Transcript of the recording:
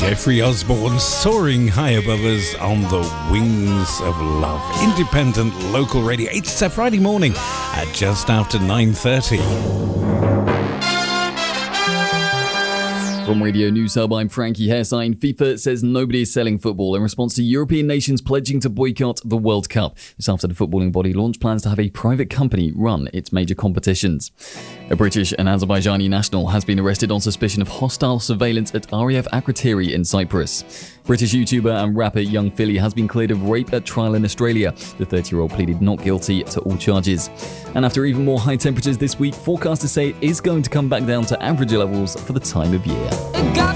Jeffrey Osborne soaring high above us on the wings of love. Independent local radio. It's a Friday morning at just after 9:30. From Radio News Hub, I'm Frankie Hairsign. FIFA says nobody is selling football in response to European nations pledging to boycott the World Cup. This after the footballing body launched plans to have a private company run its major competitions. A British and Azerbaijani national has been arrested on suspicion of hostile surveillance at Ariev Akrotiri in Cyprus. British YouTuber and rapper Young Philly has been cleared of rape at trial in Australia. The 30-year-old pleaded not guilty to all charges. And after even more high temperatures this week, forecasters say it is going to come back down to average levels for the time of year.